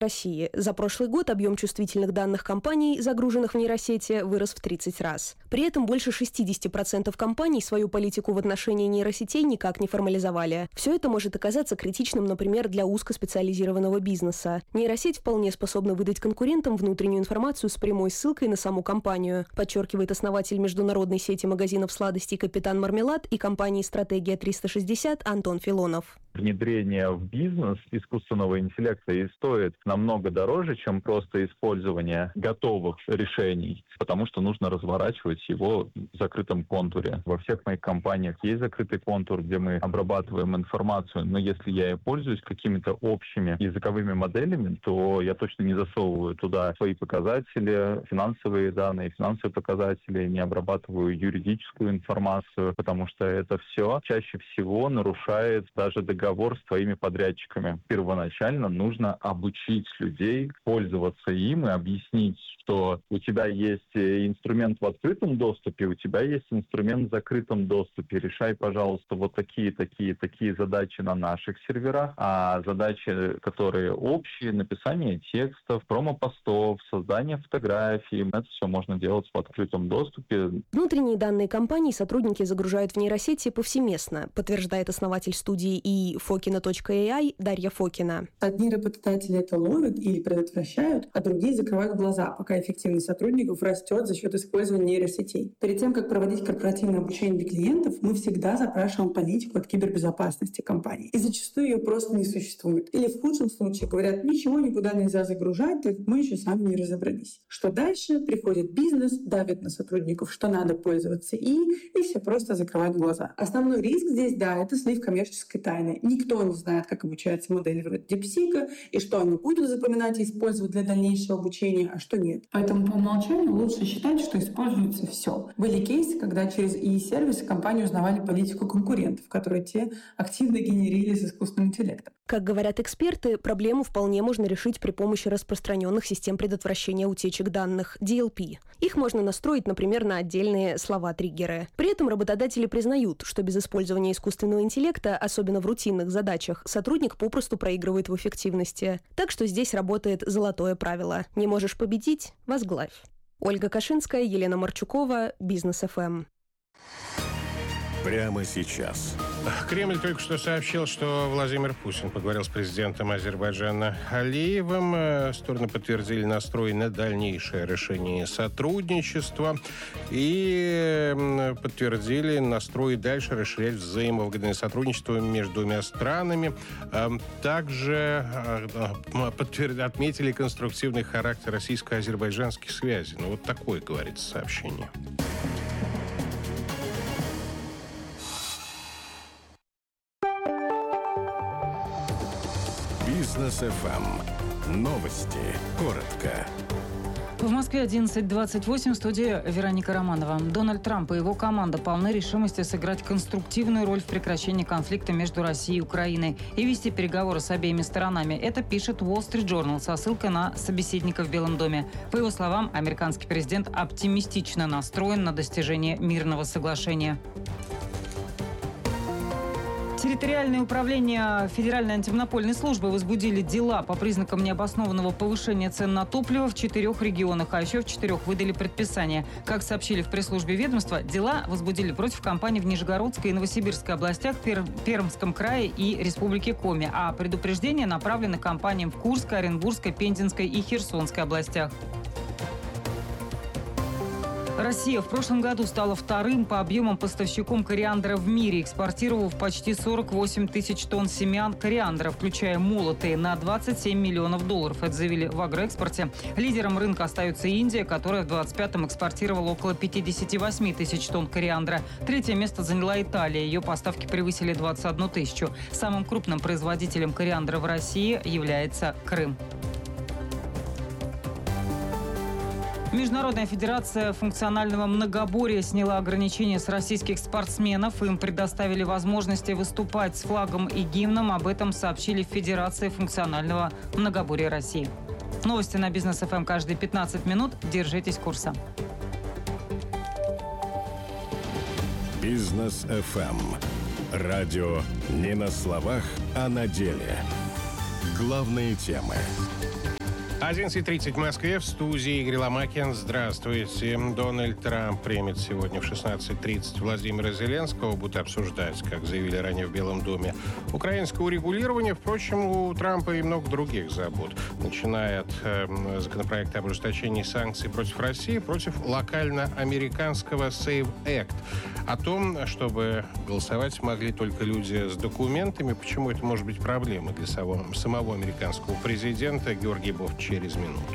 России. За прошлый год объем чувствительных данных компаний, загруженных в нейросети, вырос в 30 раз. При этом больше 60% компаний свою политику в отношении нейросетей никак не формализовали. Все это может оказаться критичным, например, для узкоспециализированного бизнеса. Нейросеть вполне способна выдать конкурентам внутреннюю информацию с прямой ссылкой на саму компанию, подчеркивает основатель международной сети магазинов сладостей «Капитан Мармелад» и компании «Стратегия 360» Антон Филонов. Внедрение в бизнес искусственного интеллекта и стоит намного дороже, чем просто использование готовых решений, потому что нужно разворачивать его в закрытом контуре. Во всех моих компаниях есть закрытый контур, где мы обрабатываем информацию, но если я и пользуюсь какими-то общими языковыми моделями, то я точно не засовываю туда свои показатели, финансовые данные, финансовые показатели, не обрабатываю юридическую информацию, потому что это все чаще всего нарушает даже договор с твоими подрядчиками. Первоначально нужно обучить людей пользоваться им и объяснить, что у тебя есть инструмент в открытом доступе, у тебя есть инструмент в закрытом доступе. Решай, пожалуйста, вот такие задачи на наших серверах, а задачи, которые общие, написание текстов, промо-постов, создание фотографий, это все можно делать в открытом доступе. Внутренние данные компаний сотрудники загружают в нейросети повсеместно, подтверждает основатель студии и Fokina.ai Дарья Фокина. Одни работодатели это ловят или предотвращают, а другие закрывают глаза, пока эффективность сотрудников растет за счет использования нейросетей. Перед тем, как проводить корпоративное обучение для клиентов, мы всегда запрашиваем политику от кибербезопасности компании. И зачастую ее просто не существует. Или в худшем случае говорят, ничего никуда нельзя загружать, так мы еще сами не разобрались. Что дальше? Приходит бизнес, давит на сотрудников, что надо пользоваться и все просто закрывают глаза. Основной риск здесь, это слив коммерческой тайны. Никто не знает, как обучается модель вроде DeepSeek, и что они будут запоминать и использовать для дальнейшего обучения, а что нет. Поэтому по умолчанию лучше считать, что используется все. Были кейсы, когда через ИИ-сервисы компании узнавали политику конкурентов, которые те активно генерили с искусственным интеллектом. Как говорят эксперты, проблему вполне можно решить при помощи распространенных систем предотвращения утечек данных – DLP. Их можно настроить, например, на отдельные слова-триггеры. При этом работодатели признают, что без использования искусственного интеллекта, особенно в рутинных задачах, сотрудник попросту проигрывает в эффективности. Так что здесь работает золотое правило – не можешь победить – возглавь. Ольга Кашинская, Елена Марчукова, Бизнес ФМ. Прямо сейчас. Кремль только что сообщил, что Владимир Путин поговорил с президентом Азербайджана Алиевым. Стороны подтвердили настрой на дальнейшее расширение сотрудничества и подтвердили настрой дальше расширять взаимовыгодное сотрудничество между двумя странами. Также отметили конструктивный характер российско-азербайджанских связей. Вот такое говорится сообщение. Бизнес ФМ. Новости. Коротко. В Москве 11:28, в студии Вероника Романова. Дональд Трамп и его команда полны решимости сыграть конструктивную роль в прекращении конфликта между Россией и Украиной и вести переговоры с обеими сторонами. Это пишет Wall Street Journal со ссылкой на собеседника в Белом доме. По его словам, американский президент оптимистично настроен на достижение мирного соглашения. Территориальное управление Федеральной антимонопольной службы возбудили дела по признакам необоснованного повышения цен на топливо в 4 регионах, а еще в 4 выдали предписание. Как сообщили в пресс-службе ведомства, дела возбудили против компаний в Нижегородской и Новосибирской областях, Пермском крае и Республике Коми, а предупреждения направлены компаниям в Курской, Оренбургской, Пензенской и Херсонской областях. Россия в прошлом году стала вторым по объемам поставщиком кориандра в мире, экспортировав почти 48 тысяч тонн семян кориандра, включая молотые, на 27 миллионов долларов. Это заявили в агроэкспорте. Лидером рынка остается Индия, которая в 2025-м экспортировала около 58 тысяч тонн кориандра. Третье место заняла Италия. Ее поставки превысили 21 тысячу. Самым крупным производителем кориандра в России является Крым. Международная федерация функционального многоборья сняла ограничения с российских спортсменов. Им предоставили возможности выступать с флагом и гимном. Об этом сообщили в Федерации функционального многоборья России. Новости на Бизнес ФМ каждые 15 минут. Держитесь курса. Бизнес ФМ. Радио не на словах, а на деле. Главные темы. 11:30 в Москве, в студии Игорь Ломакин. Здравствуйте. Дональд Трамп примет сегодня в 16:30 Владимира Зеленского. Будут обсуждать, как заявили ранее в Белом доме, украинское урегулирование. Впрочем, у Трампа и много других забот. Начиная от законопроекта об ужесточении санкций против России, против локально-американского Save Act. О том, чтобы голосовать могли только люди с документами. Почему это может быть проблемой для самого американского президента, Георгий Бофт через минуту.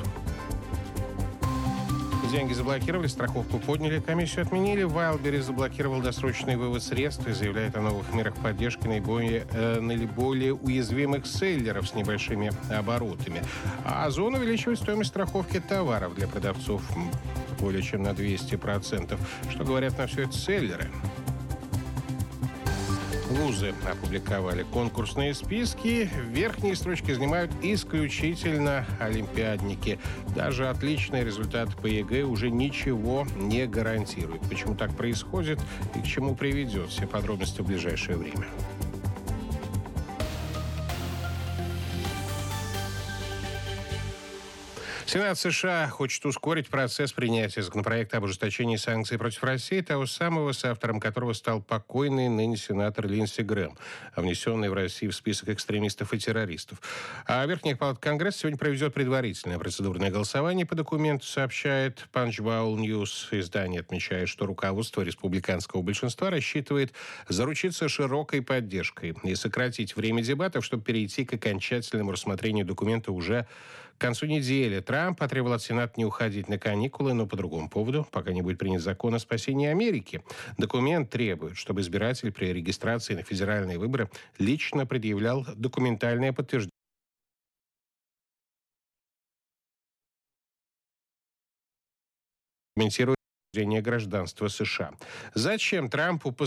Деньги заблокировали, страховку подняли, комиссию отменили. Wildberries заблокировал досрочный вывод средств и заявляет о новых мерах поддержки наиболее уязвимых селлеров с небольшими оборотами. А Озон увеличивает стоимость страховки товаров для продавцов более чем на 200%. Что говорят на все это селлеры? Вузы опубликовали конкурсные списки. Верхние строчки занимают исключительно олимпиадники. Даже отличные результаты по ЕГЭ уже ничего не гарантируют. Почему так происходит и к чему приведет? Все подробности в ближайшее время. Сенат США хочет ускорить процесс принятия законопроекта об ужесточении санкций против России, того самого, с автором которого стал покойный ныне сенатор Линдси Грэхэм, внесенный в Россию в список экстремистов и террористов. А Верхняя палата Конгресса сегодня проведет предварительное процедурное голосование по документу, сообщает Punchbowl News. Издание отмечает, что руководство республиканского большинства рассчитывает заручиться широкой поддержкой и сократить время дебатов, чтобы перейти к окончательному рассмотрению документа уже к концу недели. Трамп потребовал от Сената не уходить на каникулы, но по другому поводу, пока не будет принят закон о спасении Америки. Документ требует, чтобы избиратель при регистрации на федеральные выборы лично предъявлял документальное подтверждение гражданства США. Зачем Трампу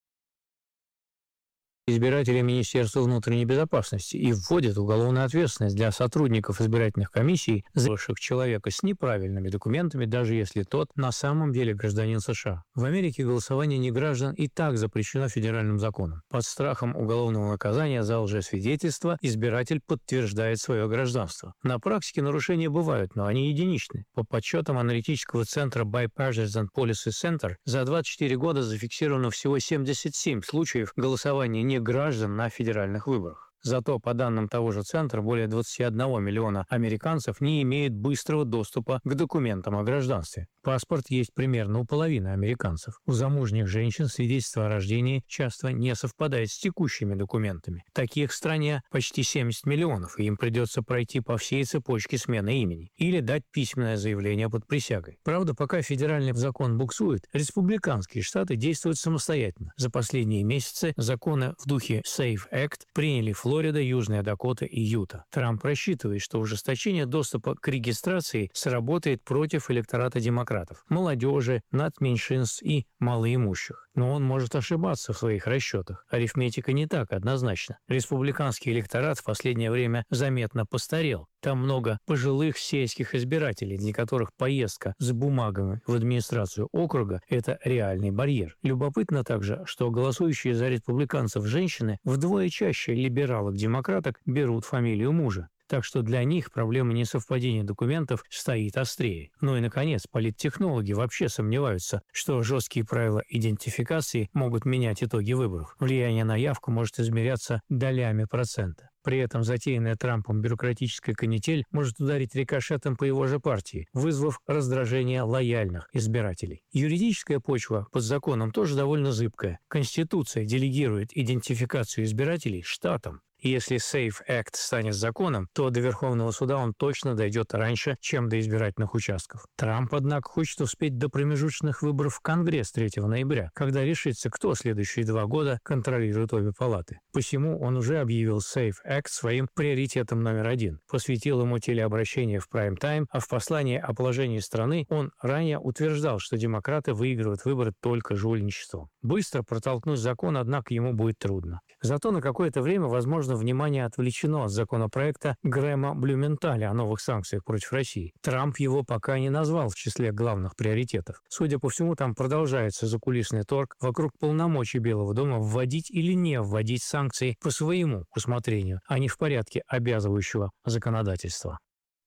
избиратели Министерства внутренней безопасности и вводят уголовную ответственность для сотрудников избирательных комиссий, заявивших человека с неправильными документами, даже если тот на самом деле гражданин США. В Америке голосование неграждан и так запрещено федеральным законом. Под страхом уголовного наказания за лжесвидетельство избиратель подтверждает свое гражданство. На практике нарушения бывают, но они единичны. По подсчетам аналитического центра Bipartisan Policy Center, за 24 года зафиксировано всего 77 случаев голосования граждан на федеральных выборах. Зато, по данным того же центра, более 21 миллиона американцев не имеют быстрого доступа к документам о гражданстве. Паспорт есть примерно у половины американцев. У замужних женщин свидетельство о рождении часто не совпадает с текущими документами. Таких в стране почти 70 миллионов, и им придется пройти по всей цепочке смены имени или дать письменное заявление под присягой. Правда, пока федеральный закон буксует, республиканские штаты действуют самостоятельно. За последние месяцы законы в духе Save Act приняли Флорида, Южная Дакота и Юта. Трамп рассчитывает, что ужесточение доступа к регистрации сработает против электората демократов, молодежи, нацменьшинств и малоимущих. Но он может ошибаться в своих расчетах. Арифметика не так однозначна. Республиканский электорат в последнее время заметно постарел. Там много пожилых сельских избирателей, для которых поездка с бумагами в администрацию округа – это реальный барьер. Любопытно также, что голосующие за республиканцев женщины вдвое чаще либералок-демократок берут фамилию мужа. Так что для них проблема несовпадения документов стоит острее. Ну и, наконец, политтехнологи вообще сомневаются, что жесткие правила идентификации могут менять итоги выборов. Влияние на явку может измеряться долями процента. При этом затеянная Трампом бюрократическая канитель может ударить рикошетом по его же партии, вызвав раздражение лояльных избирателей. Юридическая почва под законом тоже довольно зыбкая. Конституция делегирует идентификацию избирателей штатам. И если Save Act станет законом, то до Верховного суда он точно дойдет раньше, чем до избирательных участков. Трамп, однако, хочет успеть до промежуточных выборов в Конгресс 3 ноября, когда решится, кто следующие 2 года контролирует обе палаты. Посему он уже объявил Save Act своим приоритетом номер 1, посвятил ему телеобращение в прайм-тайм, а в послании о положении страны он ранее утверждал, что демократы выигрывают выборы только жульничеством. Быстро протолкнуть закон, однако, ему будет трудно. Зато на какое-то время, возможно, внимание отвлечено от законопроекта Грэма Блюменталя о новых санкциях против России. Трамп его пока не назвал в числе главных приоритетов. Судя по всему, там продолжается закулисный торг вокруг полномочий Белого дома вводить или не вводить санкции по своему усмотрению, а не в порядке обязывающего законодательства.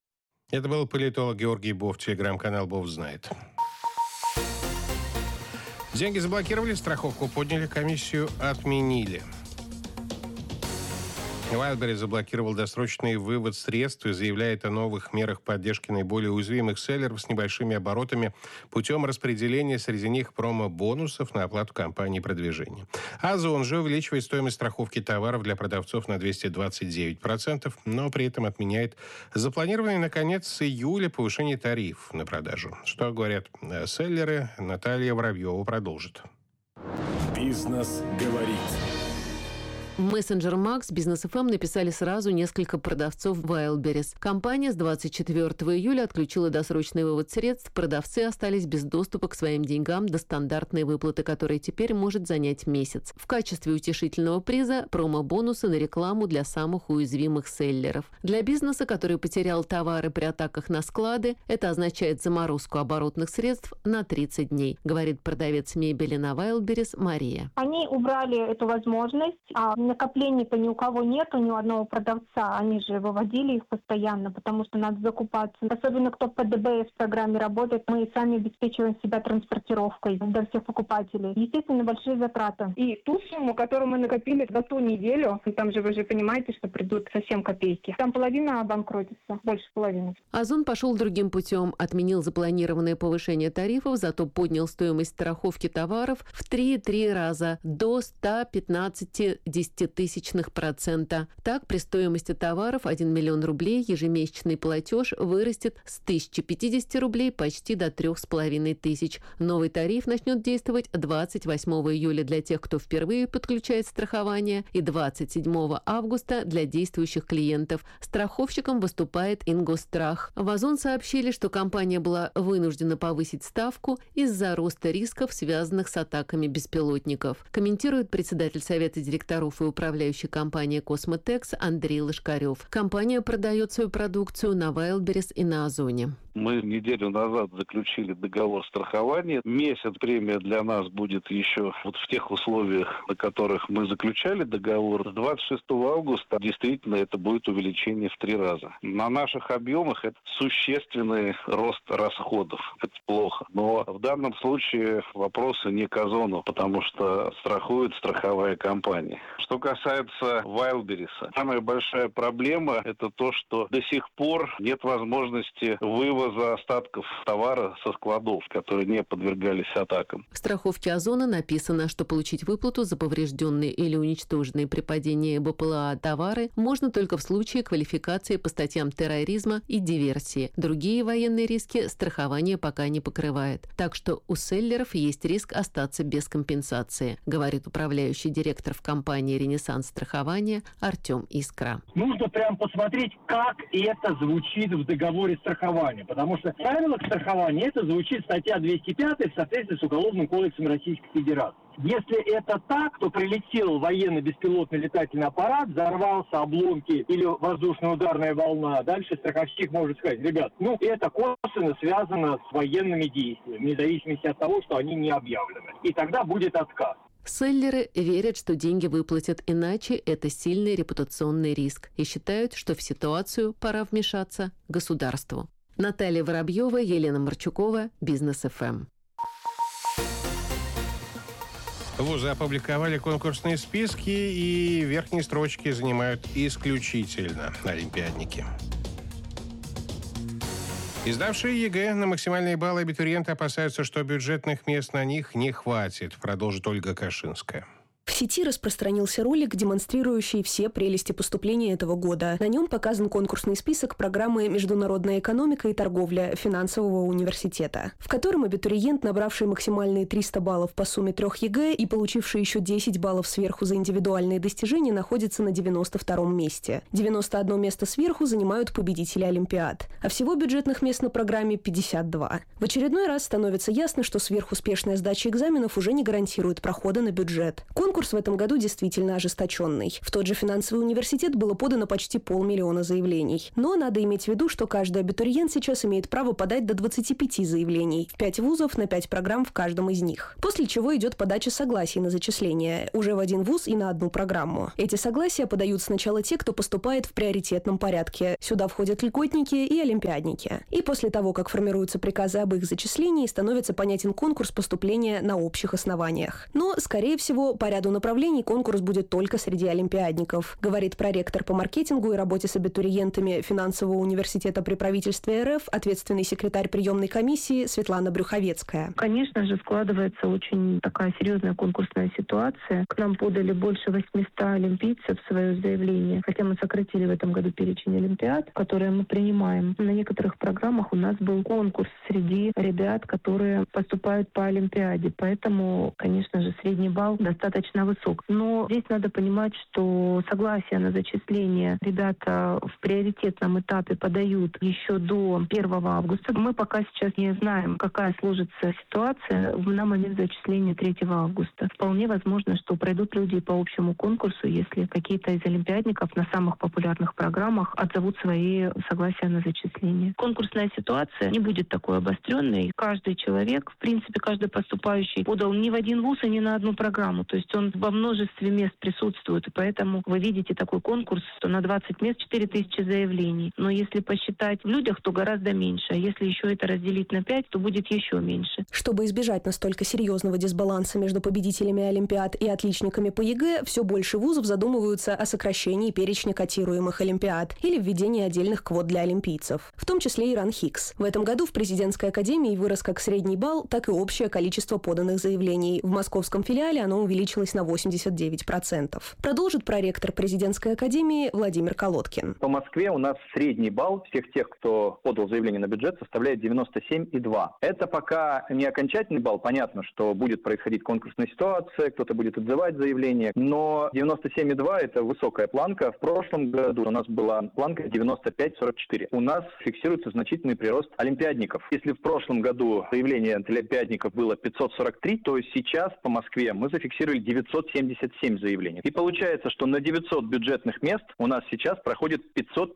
Это был политолог Георгий Бофт, телеграм-канал «Бофт знает». Деньги заблокировали, страховку подняли, комиссию отменили. Wildberries заблокировал досрочный вывод средств и заявляет о новых мерах поддержки наиболее уязвимых селлеров с небольшими оборотами путем распределения среди них промо-бонусов на оплату кампании продвижения. Озон же увеличивает стоимость страховки товаров для продавцов на 229%, но при этом отменяет запланированное на конец июля повышение тарифов на продажу. Что говорят селлеры, Наталья Воробьева продолжит. Бизнес говорит. В мессенджер Макс Бизнес ФМ написали сразу несколько продавцов Wildberries. Компания с 24 июля отключила досрочный вывод средств. Продавцы остались без доступа к своим деньгам до стандартной выплаты, которая теперь может занять месяц. В качестве утешительного приза промо-бонусы на рекламу для самых уязвимых селлеров. Для бизнеса, который потерял товары при атаках на склады, это означает заморозку оборотных средств на 30 дней, говорит продавец мебели на Wildberries Мария. Они убрали эту возможность, накоплений-то ни у кого нету, ни у одного продавца. Они же выводили их постоянно, потому что надо закупаться. Особенно кто по ДБС в программе работает, мы сами обеспечиваем себя транспортировкой для всех покупателей. Естественно, большие затраты. И ту сумму, которую мы накопили за ту неделю, там же вы же понимаете, что придут совсем копейки. Там половина обанкротится, больше половины. Озон пошел другим путем. Отменил запланированное повышение тарифов, зато поднял стоимость страховки товаров в 3,3 раза до 115,1%. Так, при стоимости товаров 1 миллион рублей ежемесячный платеж вырастет с 1050 рублей почти до 3500. Новый тариф начнет действовать 28 июля для тех, кто впервые подключает страхование, и 27 августа для действующих клиентов. Страховщиком выступает Ингосстрах. В Озон сообщили, что компания была вынуждена повысить ставку из-за роста рисков, связанных с атаками беспилотников. Комментирует председатель совета директоров и управляющей компании «Космотекс» Андрей Лошкарев. Компания продает свою продукцию на Wildberries и на Озоне. Мы неделю назад заключили договор страхования. Месяц премия для нас будет еще вот в тех условиях, на которых мы заключали договор. С 26 августа действительно это будет увеличение в 3 раза. На наших объемах это существенный рост расходов. Это плохо. Но в данном случае вопросы не к Озону, потому что страхует страховая компания. Что касается Wildberries, самая большая проблема это то, что до сих пор нет возможности вывоза остатков товара со складов, которые не подвергались атакам. В страховке Озона написано, что получить выплату за поврежденные или уничтоженные при падении БПЛА товары можно только в случае квалификации по статьям терроризма и диверсии. Другие военные риски страхование пока не покрывает. Так что у селлеров есть риск остаться без компенсации, говорит управляющий директор в компании «Ренессанс страхования» Артем Искра. Нужно прям посмотреть, как это звучит в договоре страхования. Потому что в правилах страхования это звучит статья 205 в соответствии с Уголовным кодексом Российской Федерации. Если это так, то прилетел военный беспилотный летательный аппарат, взорвался, обломки или воздушно-ударная волна, дальше страховщик может сказать: ребят, это косвенно связано с военными действиями, вне зависимости от того, что они не объявлены. И тогда будет отказ. Селлеры верят, что деньги выплатят, иначе это сильный репутационный риск, и считают, что в ситуацию пора вмешаться государству. Наталья Воробьева, Елена Марчукова, Бизнес ФМ. Вузы опубликовали конкурсные списки, и верхние строчки занимают исключительно олимпиадники. Издавшие ЕГЭ на максимальные баллы абитуриенты опасаются, что бюджетных мест на них не хватит, продолжит Ольга Кашинская. В сети распространился ролик, демонстрирующий все прелести поступления этого года. На нем показан конкурсный список программы «Международная экономика и торговля» финансового университета, в котором абитуриент, набравший максимальные 300 баллов по сумме 3 ЕГЭ и получивший еще 10 баллов сверху за индивидуальные достижения, находится на 92-м месте. 91 место сверху занимают победители Олимпиад. А всего бюджетных мест на программе 52. В очередной раз становится ясно, что сверхуспешная сдача экзаменов уже не гарантирует прохода на бюджет. Конкурс конкурс в этом году действительно ожесточенный. В тот же финансовый университет было подано почти 500 000 заявлений. Но надо иметь в виду, что каждый абитуриент сейчас имеет право подать до 25 заявлений, в 5 вузов на 5 программ в каждом из них. После чего идет подача согласий на зачисление уже в один вуз и на одну программу. Эти согласия подают сначала те, кто поступает в приоритетном порядке. Сюда входят льготники и олимпиадники. И после того, как формируются приказы об их зачислении, становится понятен конкурс поступления на общих основаниях. Но, скорее всего, по ряду направлений конкурс будет только среди олимпиадников, говорит проректор по маркетингу и работе с абитуриентами финансового университета при правительстве РФ, ответственный секретарь приемной комиссии Светлана Брюховецкая. Конечно же, складывается очень такая серьезная конкурсная ситуация. К нам подали больше 800 олимпийцев свое заявление, хотя мы сократили в этом году перечень олимпиад, которые мы принимаем. На некоторых программах у нас был конкурс среди ребят, которые поступают по олимпиаде, поэтому, конечно же, средний балл достаточно высок. Но здесь надо понимать, что согласие на зачисление ребята в приоритетном этапе подают еще до 1 августа. Мы пока сейчас не знаем, какая сложится ситуация на момент зачисления 3 августа. Вполне возможно, что пройдут люди по общему конкурсу, если какие-то из олимпиадников на самых популярных программах отзовут свои согласия на зачисление. Конкурсная ситуация не будет такой обостренной. Каждый человек, в принципе, каждый поступающий подал ни в один вуз и ни на одну программу. То есть он во множестве мест присутствует. И поэтому вы видите такой конкурс, что на 20 мест 4000 заявлений. Но если посчитать в людях, то гораздо меньше. А если еще это разделить на 5, то будет еще меньше. Чтобы избежать настолько серьезного дисбаланса между победителями олимпиад и отличниками по ЕГЭ, все больше вузов задумываются о сокращении перечня котируемых олимпиад или введении отдельных квот для олимпийцев, в том числе и РАНХИКС. В этом году в президентской академии вырос как средний балл, так и общее количество поданных заявлений. В московском филиале оно увеличилось на 89%. Продолжит проректор президентской академии Владимир Колодкин. По Москве у нас средний балл всех тех, кто подал заявление на бюджет, составляет 97,2. Это пока не окончательный балл. Понятно, что будет происходить конкурсная ситуация, кто-то будет отзывать заявление, но 97,2 – это высокая планка. В прошлом году у нас была планка 95,44. У нас фиксируется значительный прирост олимпиадников. Если в прошлом году заявлений от олимпиадников было 543, то сейчас по Москве мы зафиксировали 977 заявлений. И получается, что на 900 бюджетных мест у нас сейчас проходит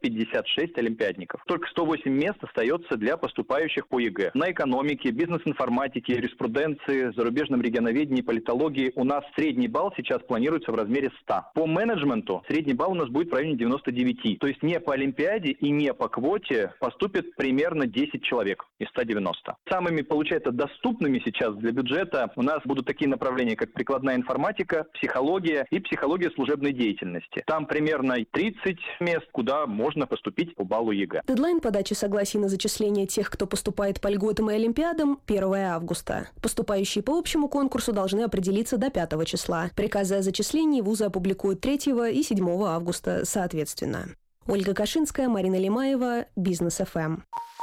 556 олимпиадников. Только 108 мест остается для поступающих по ЕГЭ. На экономике, бизнес-информатике, юриспруденции, зарубежном регионоведении, политологии у нас средний балл сейчас планируется в размере 100. По менеджменту средний балл у нас будет в районе 99. То есть не по олимпиаде и не по квоте поступит примерно 10 человек из 190. Самыми, получается, доступными сейчас для бюджета у нас будут такие направления, как прикладная информатика, психология и психология служебной деятельности. Там примерно 30 мест, куда можно поступить по баллу ЕГЭ. Дедлайн подачи согласий на зачисление тех, кто поступает по льготам и олимпиадам, 1 августа. Поступающие по общему конкурсу должны определиться до 5 числа. Приказы о зачислении вузы опубликуют 3 и 7 августа соответственно. Ольга Кашинская, Марина Лимаева, Бизнес ФМ.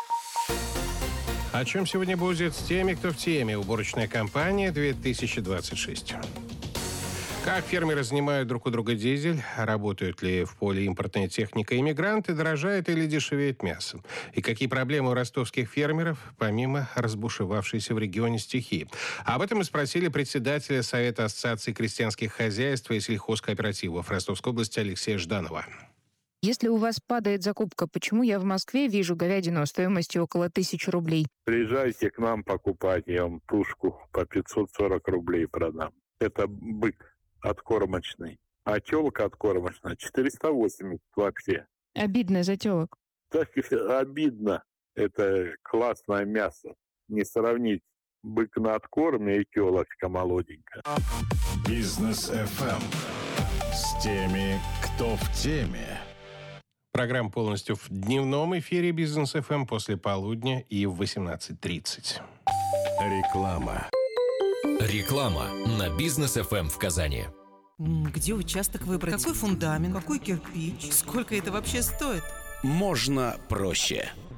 О чем сегодня будет с теми, кто в теме? Уборочная кампания 2026. Как фермеры занимают друг у друга дизель? Работают ли в поле импортная техника и мигранты? Дорожает или дешевеет мясо? И какие проблемы у ростовских фермеров, помимо разбушевавшейся в регионе стихии? Об этом мы спросили председателя Совета Ассоциации крестьянских хозяйств и сельхозкооперативов Ростовской области Алексея Жданова. Если у вас падает закупка, почему я в Москве вижу говядину стоимостью около 1000 рублей? Приезжайте к нам покупать, я вам тушку по 540 рублей продам. Это бык откормочный, а телка откормочная 480 вообще. Обидно за телок. Так обидно. Это классное мясо. Не сравнить бык на откорме и телочка молоденькая. Бизнес ФМ. С теми, кто в теме. Программа полностью в дневном эфире Бизнес ФМ после полудня и в 18:30. Реклама. Реклама на Бизнес ФМ в Казани. Где участок выбрать? Какой фундамент? Какой кирпич? Сколько это вообще стоит? Можно проще.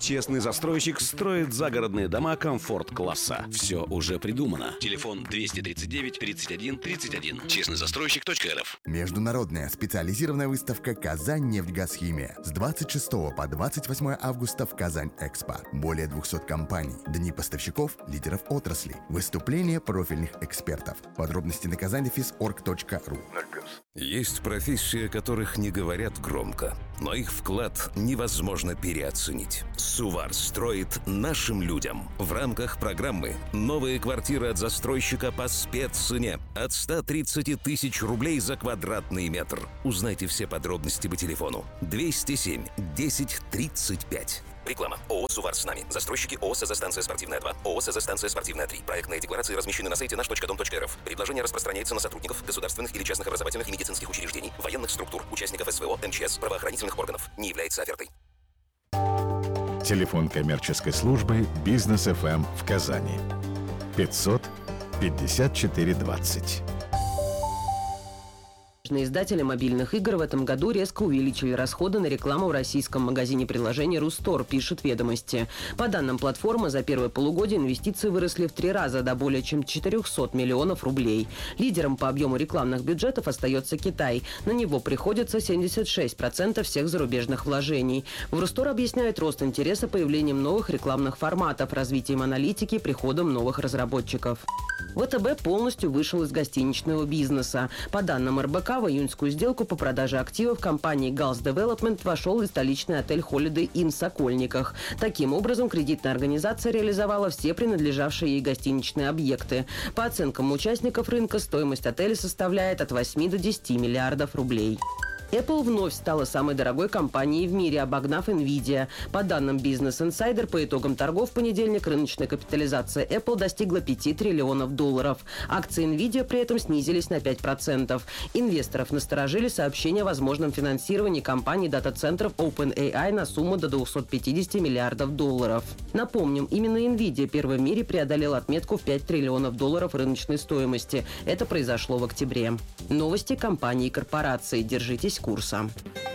Честный застройщик строит загородные дома комфорт-класса. Все уже придумано. Телефон 239 31 31. Честнойзастройщик.рф. Международная специализированная выставка «Казань-Нефтьгазхимия» с 26 по 28 августа в Казань-Экспо. Более 200 компаний, дни поставщиков, лидеров отрасли, выступления профильных экспертов. Подробности на kazandefis.org.ru. Есть профессии, о которых не говорят громко, но их вклад невозможно переоценить. Сувар строит нашим людям. В рамках программы «Новые квартиры от застройщика по спеццене» от 130 тысяч рублей за квадратный метр. Узнайте все подробности по телефону 207 10 35. Реклама. ООО «Сувар с нами». Застройщики ООО «СЗ-станция спортивная 2», ООО «СЗ-станция спортивная 3». Проектные декларации размещены на сайте nаш.дом.рф. Предложение распространяется на сотрудников государственных или частных образовательных и медицинских учреждений, военных структур, участников СВО, МЧС, правоохранительных органов. Не является офертой. Телефон коммерческой службы «Бизнес ФМ» в Казани. 500 54 20. Издатели мобильных игр в этом году резко увеличили расходы на рекламу в российском магазине приложений «Рустор», пишут «Ведомости». По данным платформы, за первое полугодие инвестиции выросли в 3 раза до более чем 400 миллионов рублей. Лидером по объему рекламных бюджетов остается Китай. На него приходится 76% всех зарубежных вложений. В «Рустор» объясняют рост интереса появлением новых рекламных форматов, развитием аналитики, приходом новых разработчиков. ВТБ полностью вышел из гостиничного бизнеса. По данным РБК, в июньскую сделку по продаже активов компании Gulf Development вошел и столичный отель Holiday Inn в Сокольниках. Таким образом, кредитная организация реализовала все принадлежавшие ей гостиничные объекты. По оценкам участников рынка, стоимость отеля составляет от 8 до 10 миллиардов рублей. Apple вновь стала самой дорогой компанией в мире, обогнав Nvidia. По данным Business Insider, по итогам торгов в понедельник рыночная капитализация Apple достигла 5 триллионов долларов. Акции Nvidia при этом снизились на 5%. Инвесторов насторожили сообщения о возможном финансировании компании дата-центров OpenAI на сумму до 250 миллиардов долларов. Напомним, именно Nvidia первой в мире преодолела отметку в 5 триллионов долларов рыночной стоимости. Это произошло в октябре. Новости компании и корпорации. Держитесь курса.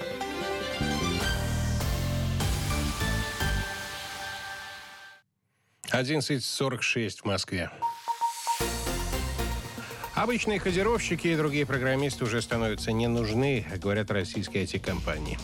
«11:46 в Москве. Обычные кодировщики и другие программисты уже становятся не нужны, говорят российские IT-компании.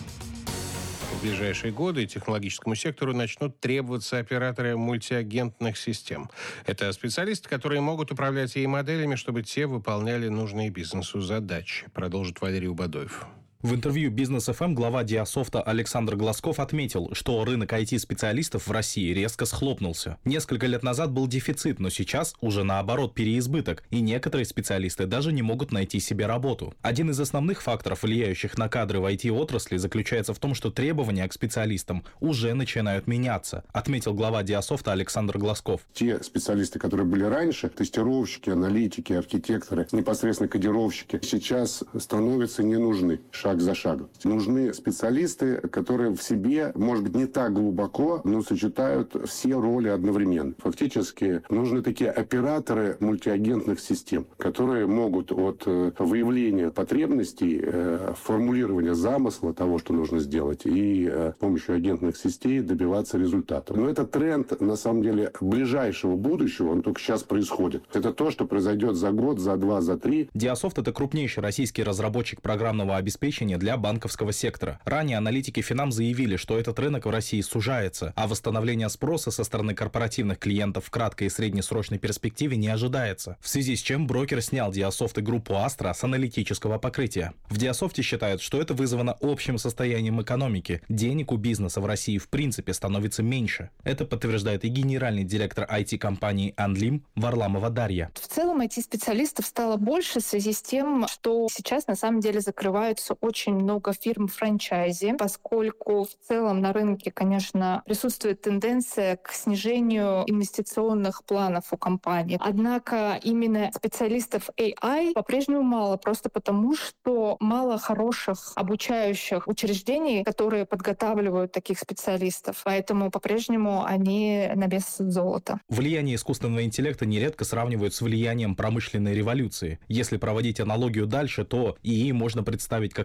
В ближайшие годы технологическому сектору начнут требоваться операторы мультиагентных систем. Это специалисты, которые могут управлять AI-моделями, чтобы те выполняли нужные бизнесу задачи, продолжит Валерий Убадоев. В интервью «Бизнес ФМ» глава Диасофта Александр Глазков отметил, что рынок IT-специалистов в России резко схлопнулся. Несколько лет назад был дефицит, но сейчас уже наоборот переизбыток, и некоторые специалисты даже не могут найти себе работу. Один из основных факторов, влияющих на кадры в IT-отрасли, заключается в том, что требования к специалистам уже начинают меняться, отметил глава Диасофта Александр Глазков. Те специалисты, которые были раньше, тестировщики, аналитики, архитекторы, непосредственно кодировщики, сейчас становятся не нужны. Шаг за шагом. Нужны специалисты, которые в себе, может быть, не так глубоко, но сочетают все роли одновременно. Фактически нужны такие операторы мультиагентных систем, которые могут от выявления потребностей, формулирования замысла того, что нужно сделать, и с помощью агентных сетей добиваться результата. Но это тренд, на самом деле, ближайшего будущего, он только сейчас происходит. Это то, что произойдет за год, за два, за три. Диасофт — это крупнейший российский разработчик программного обеспечения для банковского сектора. Ранее аналитики Финам заявили, что этот рынок в России сужается, а восстановление спроса со стороны корпоративных клиентов в краткой и среднесрочной перспективе не ожидается, в связи с чем брокер снял Диасофт и группу Astra с аналитического покрытия. В Диасофте считают, что это вызвано общим состоянием экономики. Денег у бизнеса в России в принципе становится меньше. Это подтверждает и генеральный директор IT-компании «Анлим» Варламова Дарья. В целом IT-специалистов стало больше в связи с тем, что сейчас на самом деле закрываются очень много фирм франчайзи, поскольку в целом на рынке, конечно, присутствует тенденция к снижению инвестиционных планов у компаний. Однако именно специалистов AI по-прежнему мало, просто потому, что мало хороших обучающих учреждений, которые подготавливают таких специалистов. Поэтому по-прежнему они на вес золота. Влияние искусственного интеллекта нередко сравнивают с влиянием промышленной революции. Если проводить аналогию дальше, то ИИ можно представить как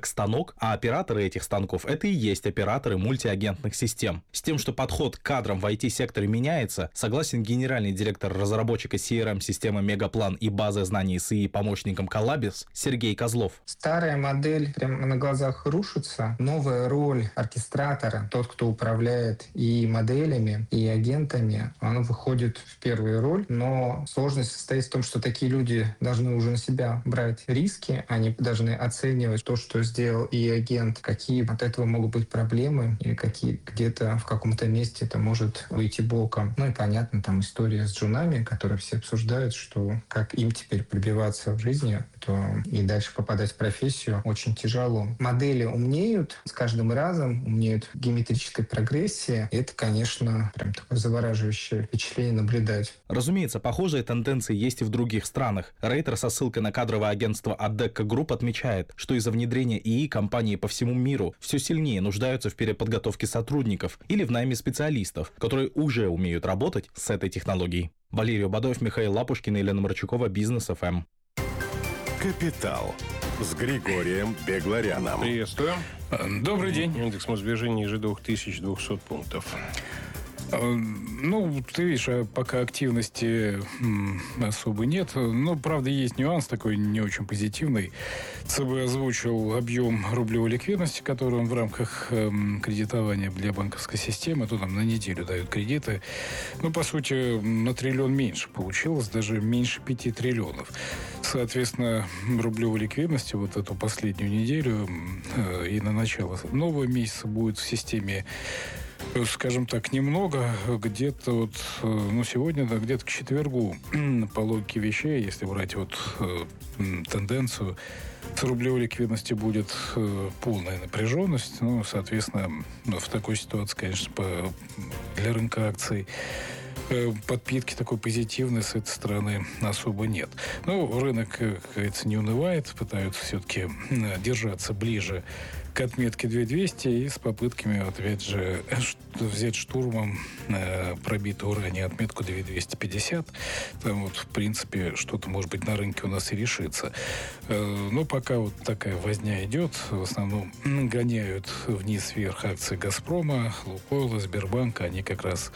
станок, а операторы этих станков — это и есть операторы мультиагентных систем. С тем, что подход к кадрам в IT-секторе меняется, согласен генеральный директор разработчика CRM-системы «Мегаплан» и базы знаний СИИ помощником Коллабис Сергей Козлов. Старая модель прямо на глазах рушится. Новая роль оркестратора, тот, кто управляет и моделями, и агентами, она выходит в первую роль. Но сложность состоит в том, что такие люди должны уже на себя брать риски, они должны оценивать то, что сделал и агент, какие от этого могут быть проблемы, и какие где-то в каком-то месте это может выйти боком. Ну и понятно, там история с джунами, которые все обсуждают, что как им теперь пробиваться в жизни, то и дальше попадать в профессию очень тяжело. Модели умнеют, с каждым разом умнеют в геометрической прогрессии. И это, конечно, прям такое завораживающее впечатление наблюдать. Разумеется, похожие тенденции есть и в других странах. Рейтер со ссылкой на кадровое агентство Adecco Group отмечает, что из-за внедрения ИИ компании по всему миру все сильнее нуждаются в переподготовке сотрудников или в найме специалистов, которые уже умеют работать с этой технологией. Валерий Бадоев, Михаил Лапушкин и Елена Марчукова, Бизнес ФМ. «Капитал» с Григорием Бегларяном. Приветствую. Добрый день. Индекс Мосбиржи ниже 2200 пунктов. Ну, ты видишь, пока активности особо нет. Но, правда, есть нюанс такой не очень позитивный. ЦБ озвучил объем рублевой ликвидности, который он в рамках кредитования для банковской системы, то там на неделю дают кредиты. Ну, по сути, на триллион меньше получилось, даже меньше 5 триллионов. Соответственно, рублевой ликвидности вот эту последнюю неделю и на начало нового месяца будет в системе, скажем так, немного, где-то вот, ну, сегодня, да, где-то к четвергу, по логике вещей, если брать вот тенденцию, с рублевой ликвидности будет полная напряженность, ну, соответственно, в такой ситуации, конечно, для рынка акций подпитки такой позитивной с этой стороны особо нет. Ну, рынок, как говорится, не унывает, пытаются все-таки держаться ближе к отметке 2200 и с попытками, опять же, взять штурмом пробитую ранее отметку 2250. Там вот, в принципе, что-то, может быть, на рынке у нас и решится. Но пока вот такая возня идет, в основном гоняют вниз-вверх акции «Газпрома», «Лукойла», «Сбербанка». Они как раз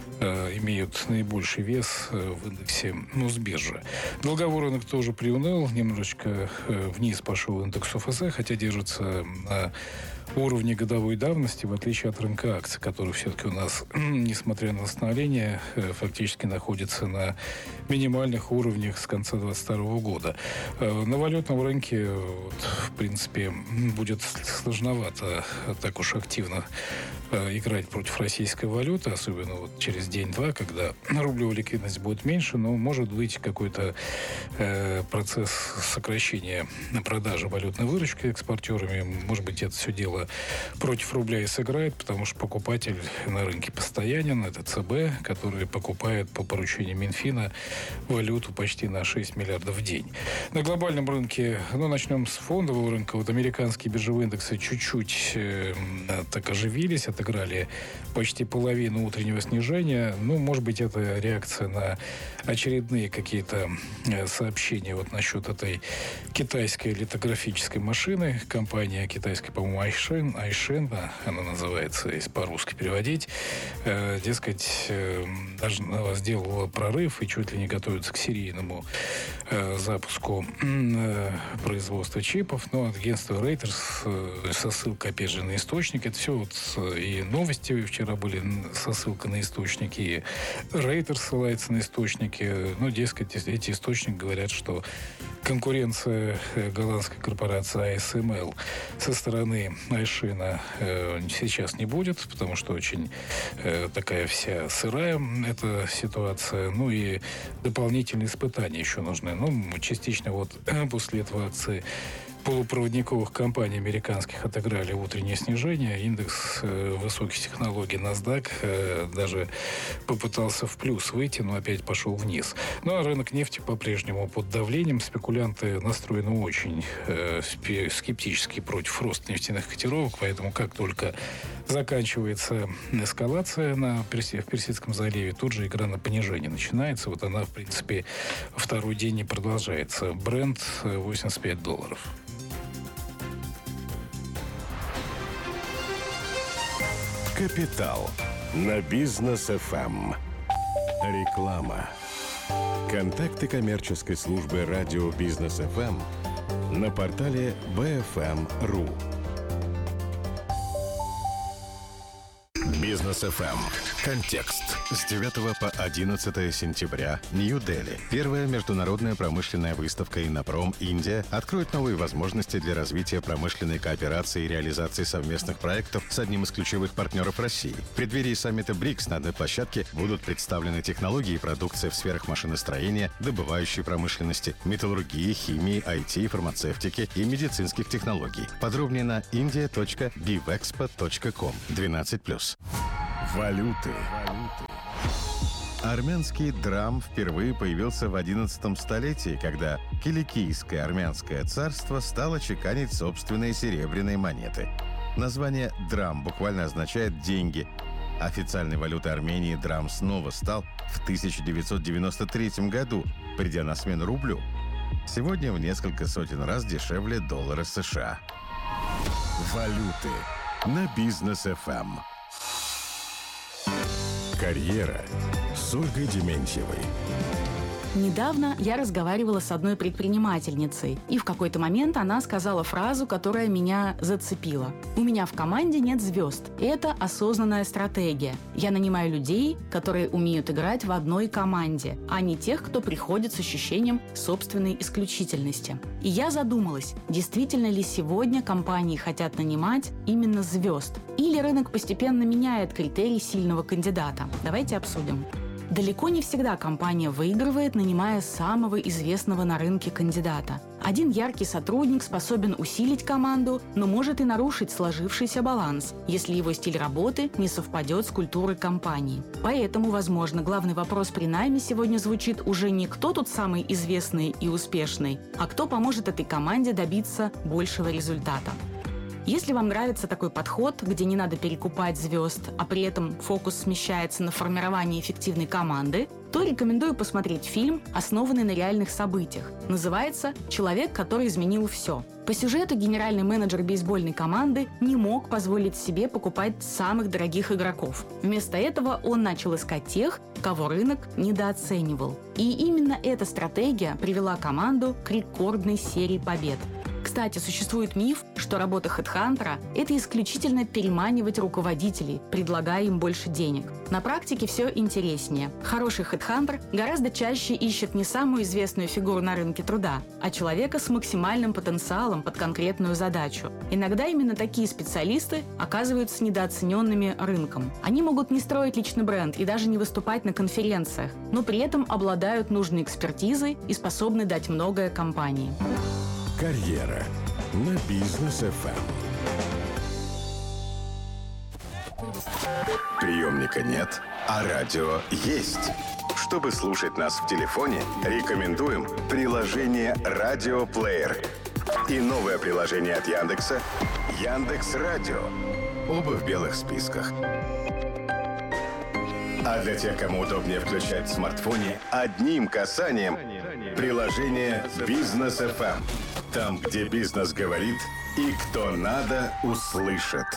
имеют наибольший вес в индексе Мосбиржи. Долговой рынок тоже приуныл, немножечко вниз пошел индекс ОФЗ, хотя держится на уровне годовой давности, в отличие от рынка акций, который все-таки у нас, несмотря на восстановление, фактически находится на минимальных уровнях с конца 2022 года. На валютном рынке, вот, в принципе, будет сложновато так уж активно играть против российской валюты, особенно вот через день-два, когда рублевая ликвидность будет меньше, но может быть какой-то процесс сокращения продажи валютной выручки экспортерами. Может быть, это все дело против рубля и сыграет, потому что покупатель на рынке постоянен. Это ЦБ, который покупает по поручению Минфина валюту почти на 6 миллиардов в день. На глобальном рынке, ну, начнем с фондового рынка. Вот американские биржевые индексы чуть-чуть так оживились, отыграли почти половину утреннего снижения. Ну, может быть, это реакция на очередные какие-то сообщения вот насчет этой китайской литографической машины. Компания китайская, по-моему, Айшен, она называется, если по-русски переводить. Дескать, даже сделала прорыв и чуть ли не готовится к серийному запуску производства чипов. Но агентство Reuters со ссылкой, опять же, на источник. Это все вот и новости вчера были со ссылкой на источники, и Reuters ссылается на источники. Ну, дескать, эти источники говорят, что конкуренция голландской корпорации ASML со стороны Айшина сейчас не будет, потому что очень такая вся сырая эта ситуация. Ну и дополнительные испытания еще нужны. Ну, частично вот после этого акции полупроводниковых компаний американских отыграли утреннее снижение. Индекс высоких технологий NASDAQ даже попытался в плюс выйти, но опять пошел вниз. Ну а рынок нефти по-прежнему под давлением. Спекулянты настроены очень скептически против роста нефтяных котировок, поэтому как только заканчивается эскалация в Персидском заливе, тут же игра на понижение начинается. Вот она, в принципе, второй день и продолжается. Brent $85. Капитал на Бизнес ФМ. Реклама. Контакты коммерческой службы радио Бизнес ФМ на портале bfm.ru. Бизнес ФМ. Контекст. С 9 по 11 сентября. Нью-Дели. Первая международная промышленная выставка «Иннопром. Индия» откроет новые возможности для развития промышленной кооперации и реализации совместных проектов с одним из ключевых партнеров России. В преддверии саммита БРИКС на одной площадке будут представлены технологии и продукция в сферах машиностроения, добывающей промышленности, металлургии, химии, IT, фармацевтики и медицинских технологий. Подробнее на india.bivexpo.com. 12+. Валюты. Армянский драм впервые появился в XI столетии, когда Киликийское армянское царство стало чеканить собственные серебряные монеты. Название «драм» буквально означает «деньги». Официальной валютой Армении драм снова стал в 1993 году, придя на смену рублю. Сегодня в несколько сотен раз дешевле доллара США. Валюты на Бизнес ФМ. Карьера с Ольгой Дементьевой. Недавно я разговаривала с одной предпринимательницей, и в какой-то момент она сказала фразу, которая меня зацепила. «У меня в команде нет звезд. Это осознанная стратегия. Я нанимаю людей, которые умеют играть в одной команде, а не тех, кто приходит с ощущением собственной исключительности». И я задумалась, действительно ли сегодня компании хотят нанимать именно звезд? Или рынок постепенно меняет критерий сильного кандидата? Давайте обсудим. Далеко не всегда компания выигрывает, нанимая самого известного на рынке кандидата. Один яркий сотрудник способен усилить команду, но может и нарушить сложившийся баланс, если его стиль работы не совпадет с культурой компании. Поэтому, возможно, главный вопрос при найме сегодня звучит уже не «кто тут самый известный и успешный», а «кто поможет этой команде добиться большего результата». Если вам нравится такой подход, где не надо перекупать звезд, а при этом фокус смещается на формирование эффективной команды, то рекомендую посмотреть фильм, основанный на реальных событиях. Называется «Человек, который изменил все». По сюжету генеральный менеджер бейсбольной команды не мог позволить себе покупать самых дорогих игроков. Вместо этого он начал искать тех, кого рынок недооценивал. И именно эта стратегия привела команду к рекордной серии побед. Кстати, существует миф, что работа хедхантера – это исключительно переманивать руководителей, предлагая им больше денег. На практике все интереснее. Хороший хедхантер гораздо чаще ищет не самую известную фигуру на рынке труда, а человека с максимальным потенциалом под конкретную задачу. Иногда именно такие специалисты оказываются недооцененными рынком. Они могут не строить личный бренд и даже не выступать на конференциях, но при этом обладают нужной экспертизой и способны дать многое компании. Карьера на Бизнес ФМ. Приемника нет, а радио есть. Чтобы слушать нас в телефоне, рекомендуем приложение «Радиоплеер» и новое приложение от Яндекса «Яндекс.Радио». Оба в белых списках. А для тех, кому удобнее включать в смартфоне, одним касанием приложение «Бизнес ФМ». Там, где бизнес говорит, и кто надо, услышит.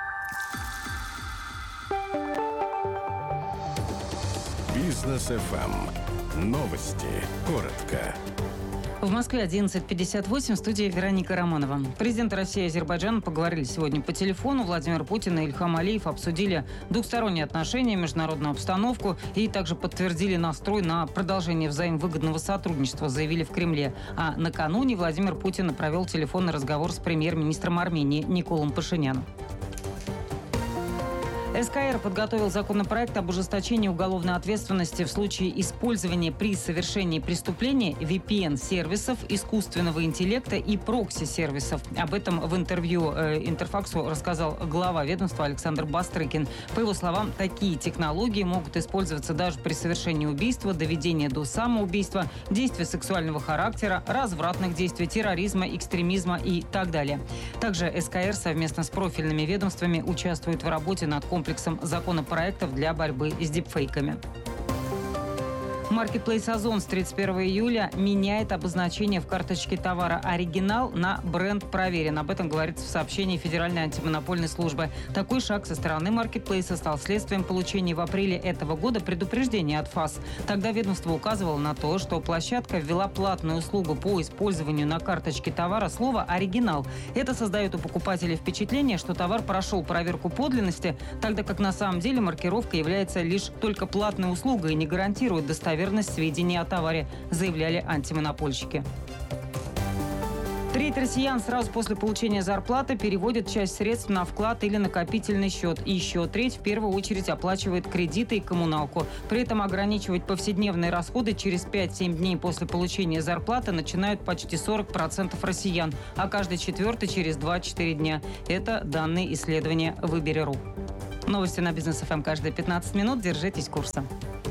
Бизнес ФМ. Новости. Коротко. В Москве 11:58, в студии Вероника Романова. Президенты России и Азербайджана поговорили сегодня по телефону. Владимир Путин и Ильхам Алиев обсудили двухсторонние отношения, международную обстановку и также подтвердили настрой на продолжение взаимовыгодного сотрудничества, заявили в Кремле. А накануне Владимир Путин провел телефонный разговор с премьер-министром Армении Николом Пашиняном. СКР подготовил законопроект об ужесточении уголовной ответственности в случае использования при совершении преступления VPN-сервисов, искусственного интеллекта и прокси-сервисов. Об этом в интервью Интерфаксу рассказал глава ведомства Александр Бастрыкин. По его словам, такие технологии могут использоваться даже при совершении убийства, доведения до самоубийства, действий сексуального характера, развратных действий, терроризма, экстремизма и так далее. Также СКР совместно с профильными ведомствами участвует в работе над комплексом законопроектов для борьбы с дипфейками. Marketplace Озон с 31 июля меняет обозначение в карточке товара «Оригинал» на «Бренд проверен». Об этом говорится в сообщении Федеральной антимонопольной службы. Такой шаг со стороны Marketplace стал следствием получения в апреле этого года предупреждения от ФАС. Тогда ведомство указывало на то, что площадка ввела платную услугу по использованию на карточке товара слова «Оригинал». Это создает у покупателей впечатление, что товар прошел проверку подлинности, тогда как на самом деле маркировка является лишь только платной услугой и не гарантирует достоверность сведений о товаре, заявляли антимонопольщики. Треть россиян сразу после получения зарплаты переводит часть средств на вклад или накопительный счет. И еще треть в первую очередь оплачивает кредиты и коммуналку. При этом ограничивать повседневные расходы через 5-7 дней после получения зарплаты начинают почти 40% россиян, а каждый четвертый через 2-4 дня. Это данные исследования «Выбери.ру». Новости на Бизнес ФМ каждые 15 минут. Держитесь курса.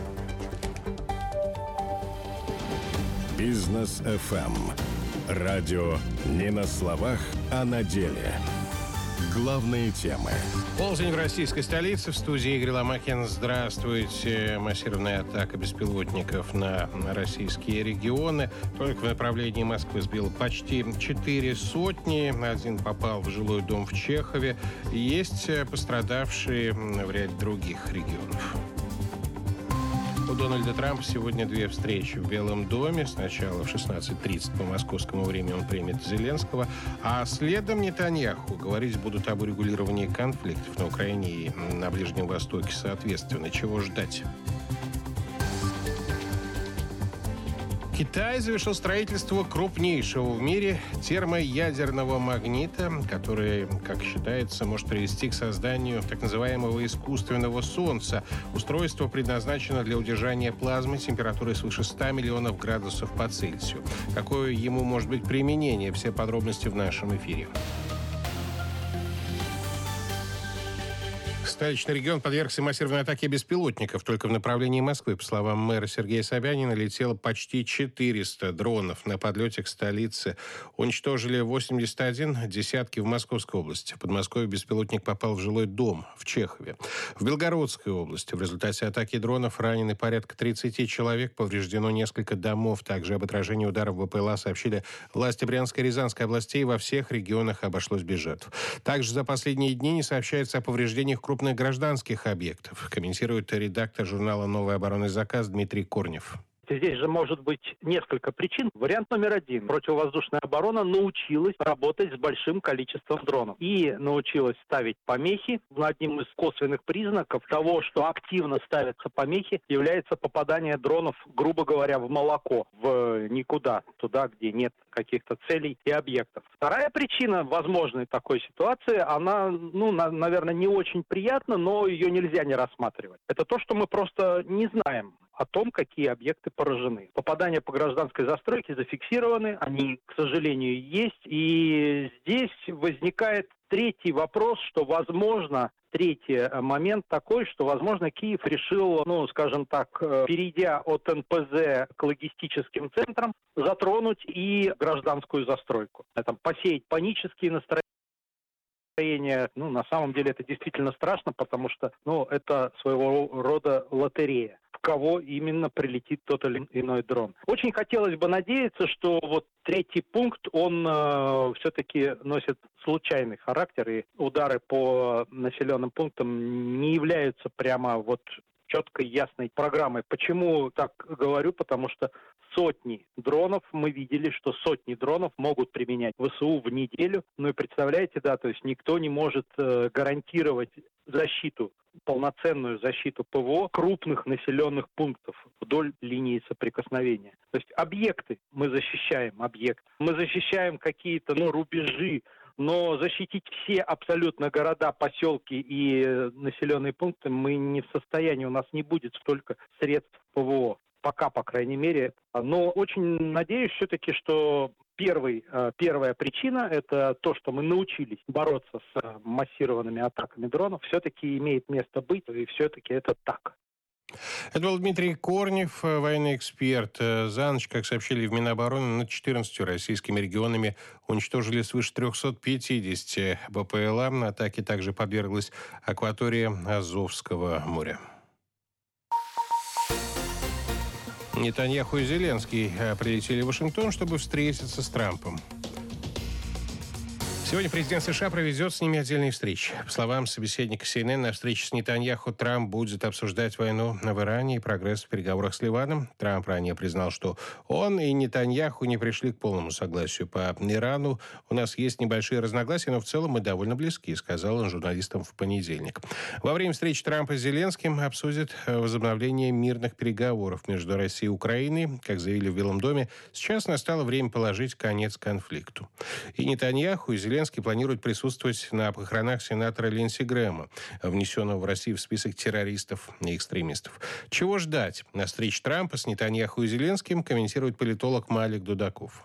Бизнес ФМ. Радио не на словах, а на деле. Главные темы. Полдень в российской столице. В студии Игорь Ломакин. Здравствуйте. Массированная атака беспилотников на российские регионы. Только в направлении Москвы сбил почти 4 сотни. Один попал в жилой дом в Чехове. Есть пострадавшие в ряде других регионов. У Дональда Трампа сегодня 2 встречи в Белом доме. Сначала в 16:30 по московскому времени он примет Зеленского, а следом Нетаньяху. Говорить будут об урегулировании конфликтов на Украине и на Ближнем Востоке соответственно. Чего ждать? Китай завершил строительство крупнейшего в мире термоядерного магнита, который, как считается, может привести к созданию так называемого искусственного солнца. Устройство предназначено для удержания плазмы температурой свыше 100 миллионов градусов по Цельсию. Какое ему может быть применение? Все подробности в нашем эфире. Столичный регион подвергся массированной атаке беспилотников. Только в направлении Москвы, по словам мэра Сергея Собянина, летело почти 400 дронов. На подлете к столице уничтожили 81, десятки в Московской области. В Подмосковье беспилотник попал в жилой дом в Чехове. В Белгородской области в результате атаки дронов ранены порядка 30 человек, повреждено несколько домов. Также об отражении ударов БПЛА сообщили власти Брянской и Рязанской областей. Во всех регионах обошлось без жертв. Также за последние дни не сообщается о повреждениях крупных гражданских объектов, комментирует редактор журнала «Новый оборонный заказ» Дмитрий Корнев. Здесь же может быть несколько причин. Вариант номер 1. Противовоздушная оборона научилась работать с большим количеством дронов. И научилась ставить помехи. Одним из косвенных признаков того, что активно ставятся помехи, является попадание дронов, грубо говоря, в молоко, в никуда, туда, где нет каких-то целей и объектов. Вторая причина возможной такой ситуации, она, наверное, не очень приятна, но ее нельзя не рассматривать. Это то, что мы просто не знаем о том, какие объекты поражены. Попадания по гражданской застройке зафиксированы, они, к сожалению, есть. И здесь возникает третий вопрос, что, возможно, третий момент такой, что, возможно, Киев решил, перейдя от НПЗ к логистическим центрам, затронуть и гражданскую застройку. Посеять панические настроения. На самом деле это действительно страшно, потому что, это своего рода лотерея. В кого именно прилетит тот или иной дрон. Очень хотелось бы надеяться, что вот третий пункт, он все-таки носит случайный характер, и удары по населенным пунктам не являются прямо четкой, ясной программой. Почему так говорю? Потому что сотни дронов, мы видели, что сотни дронов могут применять ВСУ в неделю. И представляете, то есть никто не может гарантировать защиту, полноценную защиту ПВО крупных населенных пунктов вдоль линии соприкосновения. То есть объекты мы защищаем, мы защищаем какие-то рубежи, но защитить все абсолютно города, поселки и населенные пункты мы не в состоянии, у нас не будет столько средств ПВО. Пока, по крайней мере. Но очень надеюсь все-таки, что первая причина – это то, что мы научились бороться с массированными атаками дронов, все-таки имеет место быть, и все-таки это так. Это был Дмитрий Корнев, военный эксперт. За ночь, как сообщили в Минобороны, над 14 российскими регионами уничтожили свыше 350 БПЛА. Атаке также подверглась акватория Азовского моря. Нетаньяху и Зеленский прилетели в Вашингтон, чтобы встретиться с Трампом. Сегодня президент США проведет с ними отдельные встречи. По словам собеседника CNN, на встрече с Нетаньяху Трамп будет обсуждать войну в Иране и прогресс в переговорах с Ливаном. Трамп ранее признал, что он и Нетаньяху не пришли к полному согласию по Ирану. «У нас есть небольшие разногласия, но в целом мы довольно близки», сказал он журналистам в понедельник. Во время встречи Трампа с Зеленским обсудят возобновление мирных переговоров между Россией и Украиной. Как заявили в Белом доме, сейчас настало время положить конец конфликту. И Нетаньяху, и Зеленский планирует присутствовать на похоронах сенатора Линдси Грэма, внесенного в Россию в список террористов и экстремистов. Чего ждать? На встрече Трампа с Нетаньяху и Зеленским комментирует политолог Малик Дудаков.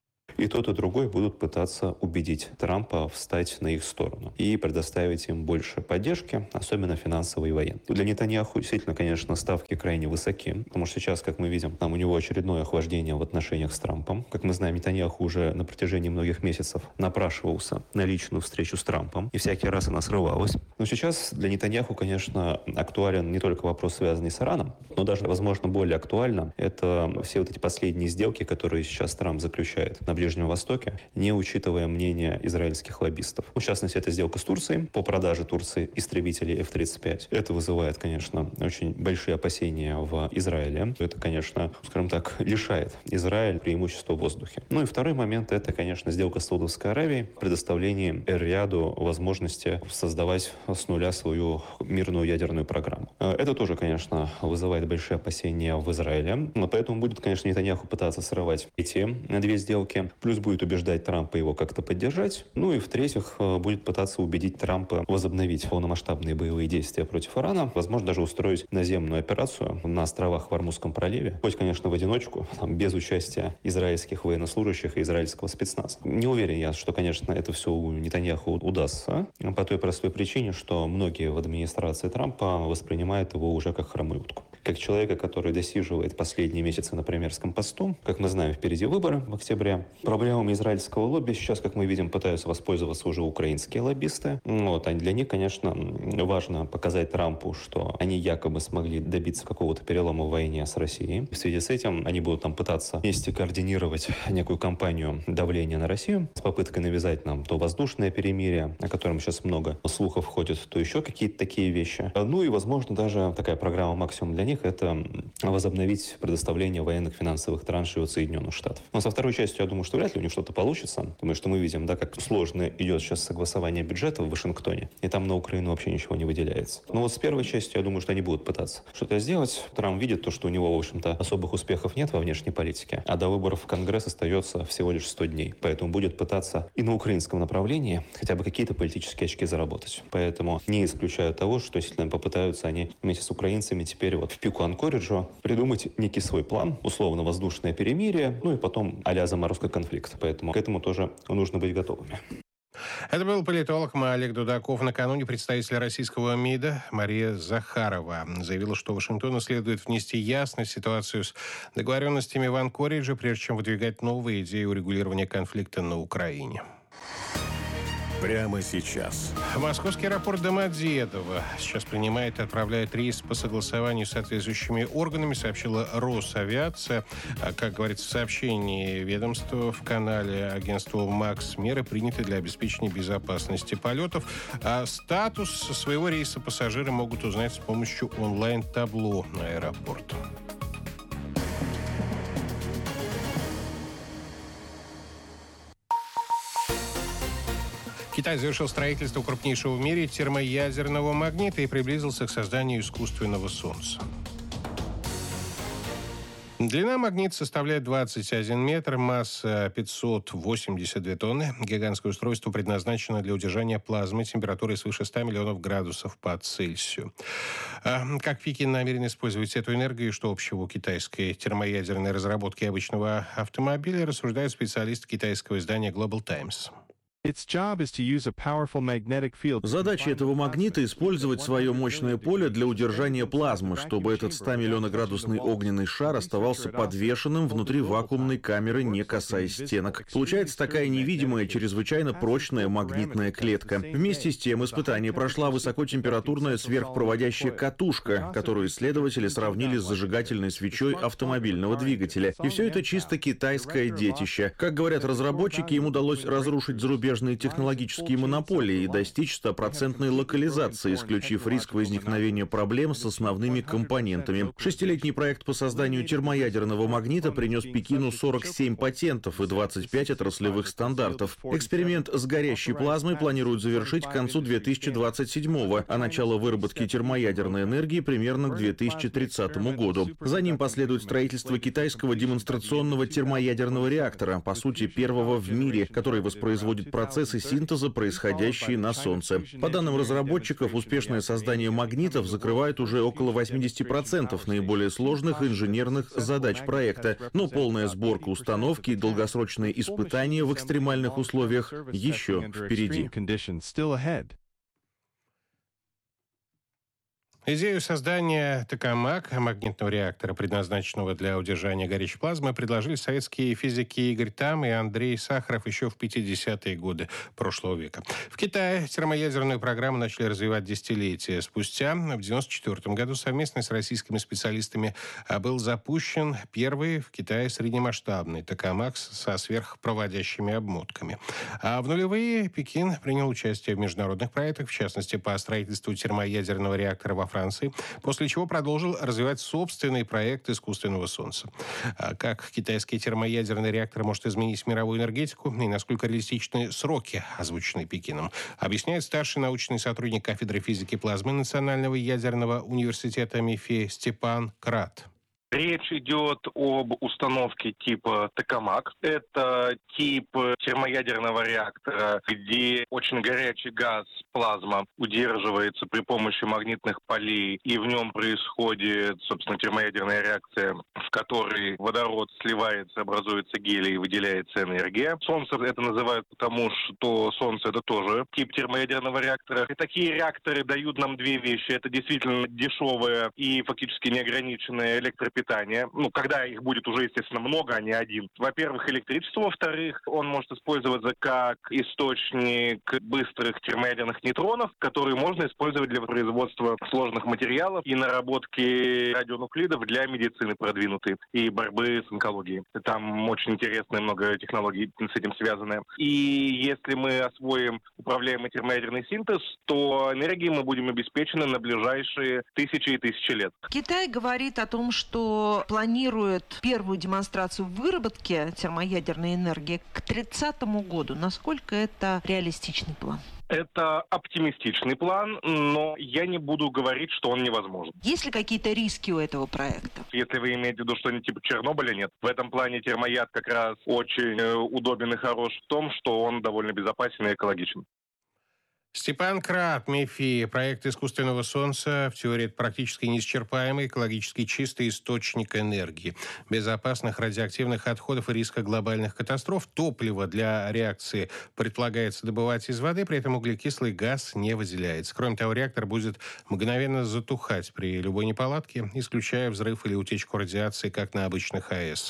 И тот, и другой будут пытаться убедить Трампа встать на их сторону и предоставить им больше поддержки, особенно финансовой и военной. Для Нетаньяху действительно, конечно, ставки крайне высоки, потому что сейчас, как мы видим, там у него очередное охлаждение в отношениях с Трампом. Как мы знаем, Нетаньяху уже на протяжении многих месяцев напрашивался на личную встречу с Трампом, и всякий раз она срывалась. Но сейчас для Нетаньяху, конечно, актуален не только вопрос, связанный с Ираном, но даже, возможно, более актуально это все вот эти последние сделки, которые сейчас Трамп заключает на Ближнем Востоке, не учитывая мнение израильских лоббистов. В частности, это сделка с Турцией по продаже Турции истребителей F-35. Это вызывает, конечно, очень большие опасения в Израиле. Это, конечно, скажем так, лишает Израиль преимущества в воздухе. Ну и второй момент — это, конечно, сделка с Саудовской Аравией, предоставление Эр-Рияду возможности создавать с нуля свою мирную ядерную программу. Это тоже, конечно, вызывает большие опасения в Израиле. Но поэтому будет, конечно, Нетаньяху пытаться срывать эти две сделки. Плюс будет убеждать Трампа его как-то поддержать. Ну и в-третьих, будет пытаться убедить Трампа возобновить полномасштабные боевые действия против Ирана. Возможно, даже устроить наземную операцию на островах в Армузском проливе. Хоть, конечно, в одиночку, без участия израильских военнослужащих и израильского спецназа. Не уверен я, что, конечно, это все у Нетаньяху удастся. По той простой причине, что многие в администрации Трампа воспринимают его уже как хромую утку. Как человека, который досиживает последние месяцы на премьерском посту. Как мы знаем, впереди выборы в октябре. Проблемами израильского лобби сейчас, как мы видим, пытаются воспользоваться уже украинские лоббисты. А для них, конечно, важно показать Трампу, что они якобы смогли добиться какого-то перелома в войне с Россией. В связи с этим они будут там пытаться вместе координировать некую кампанию давления на Россию с попыткой навязать нам то воздушное перемирие, о котором сейчас много слухов ходит, то еще какие-то такие вещи. Ну и, возможно, даже такая программа максимум для них — это возобновить предоставление военных финансовых траншей от Соединенных Штатов. Но со второй частью, я думаю, что вряд ли у них что-то получится. Потому что мы видим, как сложно идет сейчас согласование бюджета в Вашингтоне, и там на Украину вообще ничего не выделяется. Но вот с первой частью, я думаю, что они будут пытаться что-то сделать. Трамп видит то, что у него, в общем-то, особых успехов нет во внешней политике, а до выборов в Конгресс остается всего лишь 100 дней. Поэтому будет пытаться и на украинском направлении хотя бы какие-то политические очки заработать. Поэтому не исключаю того, что действительно попытаются они вместе с украинцами теперь вот в пику Анкориджа придумать некий свой план, условно воздушное перемирие, ну и потом а-ля заморозка конфликта. Поэтому к этому тоже нужно быть готовыми. Это был политолог Малик Дудаков. Накануне представитель российского МИДа Мария Захарова заявила, что Вашингтону следует внести ясность в ситуацию с договоренностями в Анкоридже, прежде чем выдвигать новые идеи урегулирования конфликта на Украине. Прямо сейчас. Московский аэропорт Домодедово сейчас принимает и отправляет рейс по согласованию с соответствующими органами, сообщила Росавиация. Как говорится в сообщении ведомства в канале агентства МАКС, меры приняты для обеспечения безопасности полетов. А статус своего рейса пассажиры могут узнать с помощью онлайн-табло аэропорта. Китай завершил строительство крупнейшего в мире термоядерного магнита и приблизился к созданию искусственного солнца. Длина магнита составляет 21 метр, масса 582 тонны. Гигантское устройство предназначено для удержания плазмы температурой свыше 100 миллионов градусов по Цельсию. Как Пекин намерен использовать эту энергию и что общего у китайской термоядерной разработки обычного автомобиля, рассуждают специалисты китайского издания Global Times. Задача этого магнита — использовать свое мощное поле для удержания плазмы, чтобы этот 100-миллионоградусный огненный шар оставался подвешенным внутри вакуумной камеры, не касаясь стенок. Получается такая невидимая, чрезвычайно прочная магнитная клетка. Вместе с тем испытание прошла высокотемпературная сверхпроводящая катушка, которую исследователи сравнили с зажигательной свечой автомобильного двигателя. И все это чисто китайское детище. Как говорят разработчики, им удалось разрушить зарубежные технологические монополии и достичь 100% локализации, исключив риск возникновения проблем с основными компонентами. 6-летний проект по созданию термоядерного магнита принес Пекину 47 патентов и 25 отраслевых стандартов. Эксперимент с горящей плазмой планируют завершить к концу 2027-го, а начало выработки термоядерной энергии примерно к 2030 году. За ним последует строительство китайского демонстрационного термоядерного реактора, по сути, первого в мире, который воспроизводит процессы синтеза, происходящие на Солнце. По данным разработчиков, успешное создание магнитов закрывает уже около 80% наиболее сложных инженерных задач проекта, но полная сборка установки и долгосрочные испытания в экстремальных условиях еще впереди. Идею создания токамак, магнитного реактора, предназначенного для удержания горячей плазмы, предложили советские физики Игорь Там и Андрей Сахаров еще в 50-е годы прошлого века. В Китае термоядерную программу начали развивать десятилетия спустя. В 1994 году совместно с российскими специалистами был запущен первый в Китае среднемасштабный токамак со сверхпроводящими обмотками. А в нулевые Пекин принял участие в международных проектах, в частности, по строительству термоядерного реактора во Франции, после чего продолжил развивать собственный проект искусственного солнца. Как китайский термоядерный реактор может изменить мировую энергетику и насколько реалистичны сроки, озвученные Пекином, объясняет старший научный сотрудник кафедры физики плазмы Национального ядерного университета МИФИ Степан Крат. Речь идет об установке типа токамак. Это тип термоядерного реактора, где очень горячий газ, плазма, удерживается при помощи магнитных полей, и в нем происходит, собственно, термоядерная реакция, в которой водород сливается, образуется гелий и выделяется энергия. Солнце это называют потому, что Солнце — это тоже тип термоядерного реактора. И такие реакторы дают нам две вещи. Это действительно дешевое и фактически неограниченное электропитание. Когда их будет уже, естественно, много, а не один. Во-первых, электричество. Во-вторых, он может использоваться как источник быстрых термоядерных нейтронов, которые можно использовать для производства сложных материалов и наработки радионуклидов для медицины продвинутой и борьбы с онкологией. Там очень интересно, много технологий с этим связаны. И если мы освоим управляемый термоядерный синтез, то энергией мы будем обеспечены на ближайшие тысячи и тысячи лет. Китай говорит о том, что планирует первую демонстрацию выработки термоядерной энергии к 30 году. Насколько это реалистичный план? Это оптимистичный план, но я не буду говорить, что он невозможен. Есть ли какие-то риски у этого проекта? Если вы имеете в виду что-нибудь типа Чернобыля, нет. В этом плане термояд как раз очень удобен и хорош в том, что он довольно безопасен и экологичен. Степан Крат, МИФИ. Проект искусственного солнца в теории практически неисчерпаемый, экологически чистый источник энергии. Без опасных радиоактивных отходов и риска глобальных катастроф топливо для реакции предполагается добывать из воды, при этом углекислый газ не выделяется. Кроме того, реактор будет мгновенно затухать при любой неполадке, исключая взрыв или утечку радиации, как на обычных АЭС.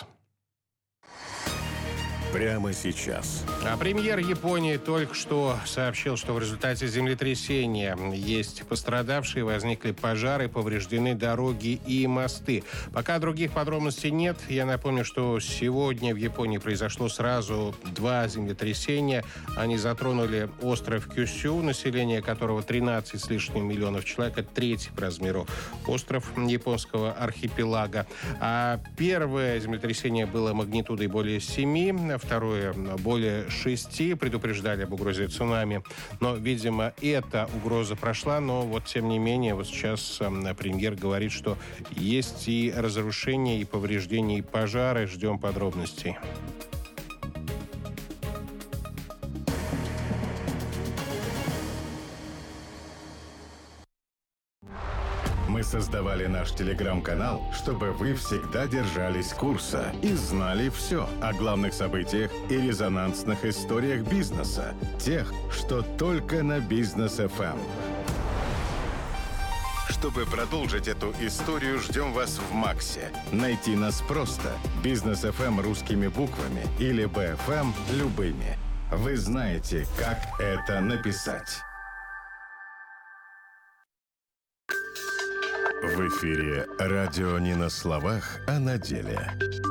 Прямо сейчас. А премьер Японии только что сообщил, что в результате землетрясения есть пострадавшие, возникли пожары, повреждены дороги и мосты. Пока других подробностей нет. Я напомню, что сегодня в Японии произошло сразу 2 землетрясения. Они затронули остров Кюсю, население которого 13 с лишним миллионов человек. Это 3-й по размеру остров японского архипелага. А первое землетрясение было магнитудой более 7, второе более 6, предупреждали об угрозе цунами. Но, видимо, эта угроза прошла, но вот тем не менее, вот сейчас премьер говорит, что есть и разрушения, и повреждения, и пожары. Ждем подробностей. Мы создавали наш телеграм-канал, чтобы вы всегда держались курса и знали все о главных событиях и резонансных историях бизнеса, тех, что только на Бизнес FM. Чтобы продолжить эту историю, ждем вас в Максе. Найти нас просто. Бизнес FM русскими буквами или BFM любыми. Вы знаете, как это написать. В эфире радио не на словах, а на деле.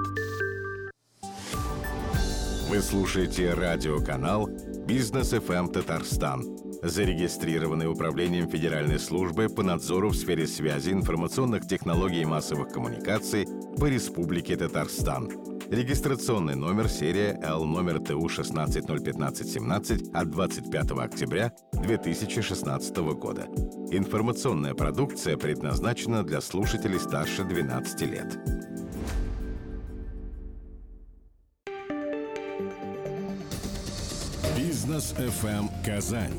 Вы слушаете радиоканал «Бизнес FM Татарстан», зарегистрированный Управлением Федеральной службы по надзору в сфере связи, информационных технологий и массовых коммуникаций по Республике Татарстан. Регистрационный номер серия Л номер ТУ 16-015-17 от 25 октября 2016 года. Информационная продукция предназначена для слушателей старше 12 лет. Бизнес FM Казань.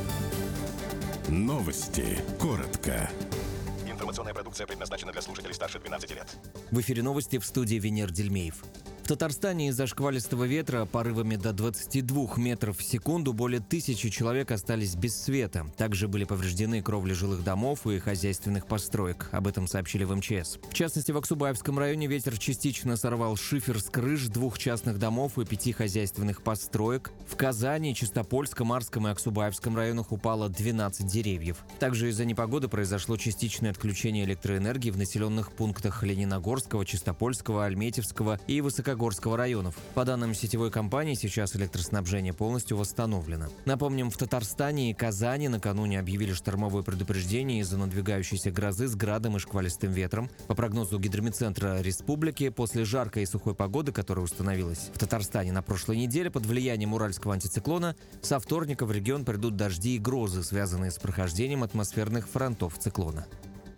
Новости. Коротко. Информационная продукция предназначена для слушателей старше 12 лет. В эфире новости, в студии Венер Дельмеев. В Татарстане из-за шквалистого ветра порывами до 22 метров в секунду более 1000 человек остались без света. Также были повреждены кровли жилых домов и хозяйственных построек. Об этом сообщили в МЧС. В частности, в Аксубаевском районе ветер частично сорвал шифер с крыш 2 частных домов и 5 хозяйственных построек. В Казани, Чистопольском, Арском и Аксубаевском районах упало 12 деревьев. Также из-за непогоды произошло частичное отключение электроэнергии в населенных пунктах Лениногорского, Чистопольского, Альметьевского и Высокогорского районов. По данным сетевой компании, сейчас электроснабжение полностью восстановлено. Напомним, в Татарстане и Казани накануне объявили штормовое предупреждение из-за надвигающейся грозы с градом и шквалистым ветром. По прогнозу Гидромедцентра республики, после жаркой и сухой погоды, которая установилась в Татарстане на прошлой неделе под влиянием уральского антициклона, со вторника в регион придут дожди и грозы, связанные с прохождением атмосферных фронтов циклона.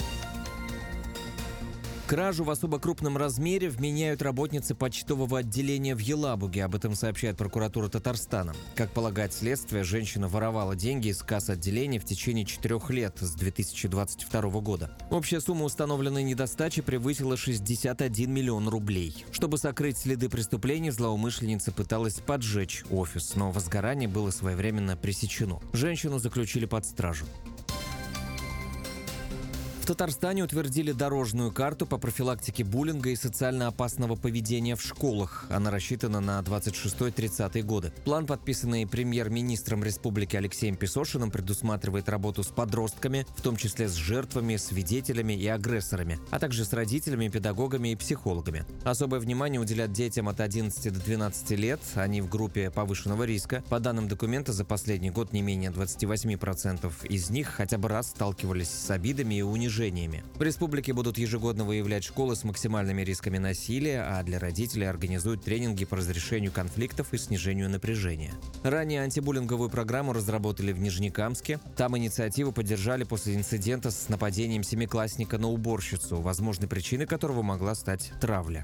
Кражу в особо крупном размере вменяют работницы почтового отделения в Елабуге. Об этом сообщает прокуратура Татарстана. Как полагает следствие, женщина воровала деньги из касс отделения в течение 4 лет с 2022 года. Общая сумма установленной недостачи превысила 61 миллион рублей. Чтобы сокрыть следы преступления, злоумышленница пыталась поджечь офис, но возгорание было своевременно пресечено. Женщину заключили под стражу. В Татарстане утвердили дорожную карту по профилактике буллинга и социально опасного поведения в школах. Она рассчитана на 26-30 годы. План, подписанный премьер-министром республики Алексеем Песошиным, предусматривает работу с подростками, в том числе с жертвами, свидетелями и агрессорами, а также с родителями, педагогами и психологами. Особое внимание уделят детям от 11 до 12 лет. Они в группе повышенного риска. По данным документа, за последний год не менее 28% из них хотя бы раз сталкивались с обидами и унижениями. В республике будут ежегодно выявлять школы с максимальными рисками насилия, а для родителей организуют тренинги по разрешению конфликтов и снижению напряжения. Ранее антибуллинговую программу разработали в Нижнекамске. Там инициативу поддержали после инцидента с нападением семиклассника на уборщицу, возможной причиной которого могла стать травля.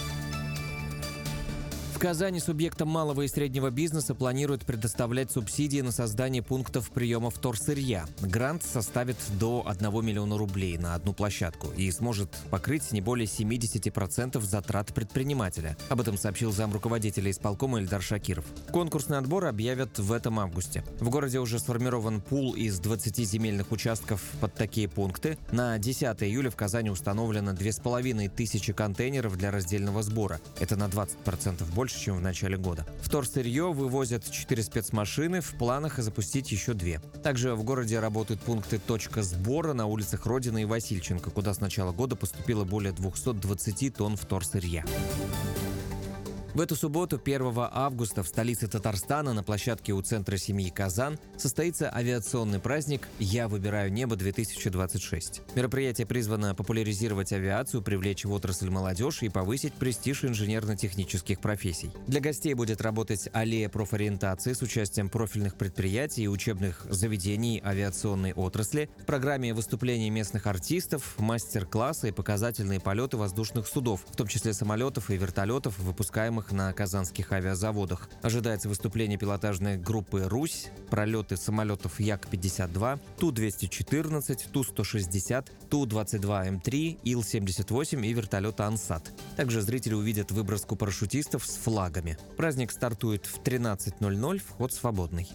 В Казани субъектам малого и среднего бизнеса планируют предоставлять субсидии на создание пунктов приема вторсырья. Грант составит до 1 миллиона рублей на одну площадку и сможет покрыть не более 70% затрат предпринимателя. Об этом сообщил замруководителя исполкома Эльдар Шакиров. Конкурсный отбор объявят в этом августе. В городе уже сформирован пул из 20 земельных участков под такие пункты. На 10 июля в Казани установлено 2500 контейнеров для раздельного сбора. Это на 20% больше, чем в начале года. Вторсырье вывозят 4 спецмашины, в планах запустить еще 2. Также в городе работают пункты «Точка сбора» на улицах Родины и Васильченко, куда с начала года поступило более 220 тонн вторсырья. В эту субботу, 1 августа, в столице Татарстана на площадке у Центра семьи «Казан» состоится авиационный праздник «Я выбираю небо-2026». Мероприятие призвано популяризировать авиацию, привлечь в отрасль молодежь и повысить престиж инженерно-технических профессий. Для гостей будет работать аллея профориентации с участием профильных предприятий и учебных заведений авиационной отрасли. В программе выступления местных артистов, мастер-классы и показательные полеты воздушных судов, в том числе самолетов и вертолетов, выпускаемых системах на казанских авиазаводах. Ожидается выступление пилотажной группы «Русь», пролеты самолетов Як-52, Ту-214, Ту-160, Ту-22М3, Ил-78 и вертолета «Ансат». Также зрители увидят выброску парашютистов с флагами. Праздник стартует в 13:00, вход свободный.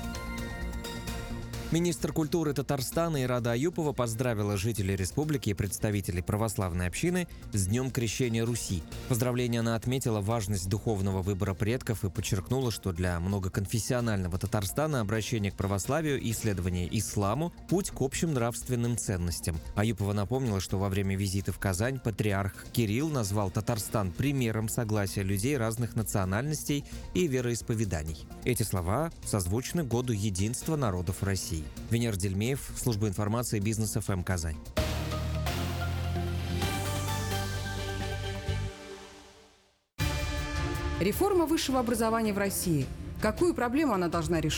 Министр культуры Татарстана Ирада Аюпова поздравила жителей республики и представителей православной общины с Днем Крещения Руси. В поздравлении она отметила важность духовного выбора предков и подчеркнула, что для многоконфессионального Татарстана обращение к православию и исследование исламу – путь к общим нравственным ценностям. Аюпова напомнила, что во время визита в Казань патриарх Кирилл назвал Татарстан примером согласия людей разных национальностей и вероисповеданий. Эти слова созвучны Году единства народов России. Венер Дельмеев, служба информации «Бизнес ФМ» Казань. Реформа высшего образования в России. Какую проблему она должна решить?